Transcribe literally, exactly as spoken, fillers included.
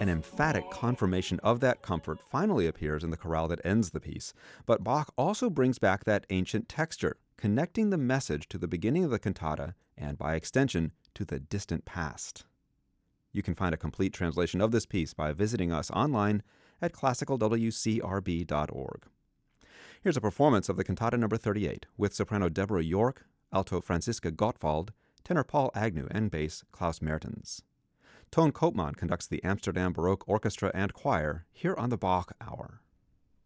An emphatic confirmation of that comfort finally appears in the chorale that ends the piece, but Bach also brings back that ancient texture, connecting the message to the beginning of the cantata and, by extension, to the distant past. You can find a complete translation of this piece by visiting us online at classical w c r b dot org. Here's a performance of the Cantata number thirty-eight with soprano Deborah York, alto Franziska Gottwald, tenor Paul Agnew, and bass Klaus Mertens. Toon Koopman conducts the Amsterdam Baroque Orchestra and Choir here on the Bach Hour.